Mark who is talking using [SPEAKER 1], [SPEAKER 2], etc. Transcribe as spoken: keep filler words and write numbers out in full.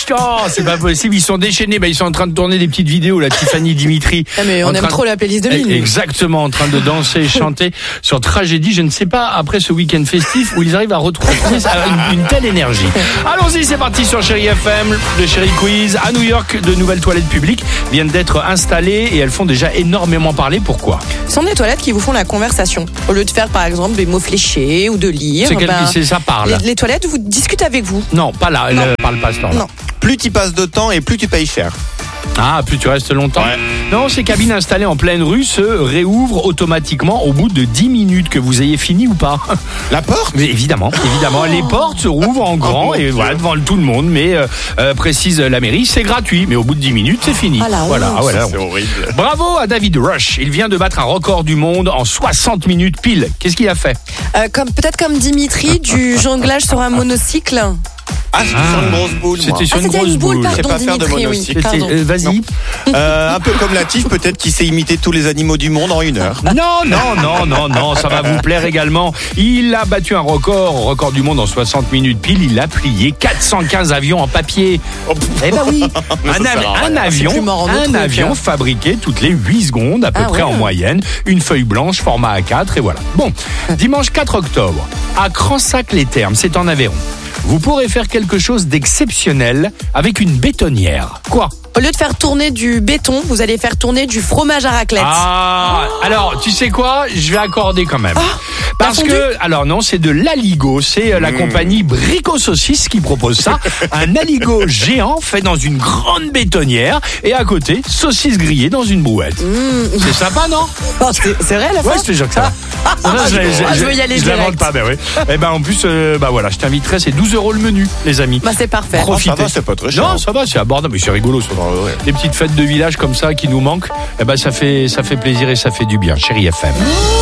[SPEAKER 1] Oh, c'est pas possible, ils sont déchaînés. Bah, ils sont en train de tourner des petites vidéos, là, Tiffany Dimitri.
[SPEAKER 2] Ah, mais on aime trop la playlist de Mine.
[SPEAKER 1] Exactement, en train de danser et chanter sur Tragédie. Je ne sais pas, après ce week-end festif, où ils arrivent à retrouver une, une telle énergie. Allons-y, c'est parti sur Chérie F M, le Chérie Quiz. À New York, de nouvelles toilettes publiques viennent d'être installées et elles font déjà énormément parler. Pourquoi ?
[SPEAKER 2] Ce sont des toilettes qui vous font la conversation. Au lieu de faire, par exemple, des mots fléchés ou de lire.
[SPEAKER 1] C'est, quel,
[SPEAKER 2] ben,
[SPEAKER 1] c'est ça parle.
[SPEAKER 2] Les, les toilettes vous discutent avec vous.
[SPEAKER 1] Non, pas là, elle ne parle pas ce temps-là.
[SPEAKER 2] Non.
[SPEAKER 3] Plus tu passes de temps et plus tu payes cher.
[SPEAKER 1] Ah, plus tu restes longtemps.
[SPEAKER 3] Ouais.
[SPEAKER 1] Non, ces cabines installées en pleine rue se réouvrent automatiquement au bout de dix minutes, que vous ayez fini ou pas.
[SPEAKER 3] La porte ?
[SPEAKER 1] Mais évidemment, évidemment, les portes se rouvrent en grand
[SPEAKER 3] Oh,
[SPEAKER 1] et voilà, devant tout le monde, mais euh, euh, précise la mairie, c'est gratuit, mais au bout de dix minutes, c'est fini.
[SPEAKER 2] Ah, la
[SPEAKER 1] voilà,
[SPEAKER 2] honte.
[SPEAKER 1] voilà.
[SPEAKER 3] C'est horrible.
[SPEAKER 1] Bravo à David Rush, il vient de battre un record du monde en soixante minutes pile. Qu'est-ce qu'il a fait ?
[SPEAKER 2] Euh, comme, peut-être comme Dimitri, du jonglage sur un monocycle.
[SPEAKER 3] Ah, c'était
[SPEAKER 1] Ah.
[SPEAKER 3] sur une grosse boule, moi.
[SPEAKER 1] C'était sur
[SPEAKER 2] Ah,
[SPEAKER 1] une
[SPEAKER 2] c'était
[SPEAKER 1] grosse
[SPEAKER 2] une boule,
[SPEAKER 1] boule.
[SPEAKER 2] pardon,
[SPEAKER 3] Je sais pas faire de
[SPEAKER 2] Dimitri, oui.
[SPEAKER 3] monocycle.
[SPEAKER 2] Pardon.
[SPEAKER 1] C'était- euh, vas-y.
[SPEAKER 3] Euh, un peu comme Latif, peut-être qui sait imiter tous les animaux du monde en une heure.
[SPEAKER 1] Non, non, non, non, non, ça va vous plaire également. Il a battu un record, record du monde en soixante minutes pile. Il a plié quatre cent quinze avions en papier. Eh ben oui,
[SPEAKER 3] Mais ça
[SPEAKER 1] un,
[SPEAKER 3] sert à
[SPEAKER 1] av-
[SPEAKER 3] rien.
[SPEAKER 1] un avion,
[SPEAKER 2] C'est plus marrant de
[SPEAKER 1] un
[SPEAKER 2] truc,
[SPEAKER 1] avion
[SPEAKER 2] hein.
[SPEAKER 1] fabriqué toutes les huit secondes à peu
[SPEAKER 2] Ah
[SPEAKER 1] près
[SPEAKER 2] ouais.
[SPEAKER 1] en moyenne. Une feuille blanche, format A quatre et voilà. Bon, dimanche quatre octobre, à Cransac-les-Thermes, c'est en Aveyron. Vous pourrez faire quelque chose d'exceptionnel avec une bétonnière. Quoi ?
[SPEAKER 2] Au lieu de faire tourner du béton, vous allez faire tourner du fromage à raclette.
[SPEAKER 1] Ah, alors, tu sais quoi ? Je vais accorder quand même. Parce
[SPEAKER 2] t'as fondu
[SPEAKER 1] que, alors non, c'est de l'aligot. C'est euh, la compagnie Brico Saucisse qui propose ça. Un aligot géant fait dans une grande bétonnière. Et à côté, saucisse grillée dans une brouette. C'est sympa, non ?
[SPEAKER 2] Oh, c'est, c'est vrai la
[SPEAKER 1] Ouais,
[SPEAKER 2] fin
[SPEAKER 1] je te jure que ça va. Non, non,
[SPEAKER 2] je- ah, je veux y aller
[SPEAKER 1] je l'invente
[SPEAKER 2] direct.
[SPEAKER 1] pas, ben oui. Et ben en plus, euh, bah voilà, je t'inviterai, c'est douze euros le menu, les amis.
[SPEAKER 2] Bah, c'est parfait.
[SPEAKER 1] Profitez.
[SPEAKER 3] Ah, ça va, c'est pas très cher.
[SPEAKER 1] Non, ça va, c'est abordable, mais c'est rigolo ça.
[SPEAKER 3] ouais.
[SPEAKER 1] Les petites fêtes de village comme ça qui nous manquent, eh ben ça fait ça fait plaisir et ça fait du bien. Chérie F M.